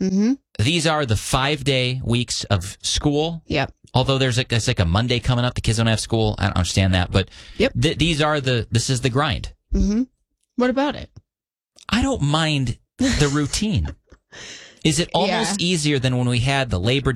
Mm-hmm. These are the 5-day weeks of school. Yep. Although there's like a Monday coming up, the kids don't have school. I don't understand that, but yep. This is the grind. Mm-hmm. What about it? I don't mind the routine. Is it almost easier than when we had the Labor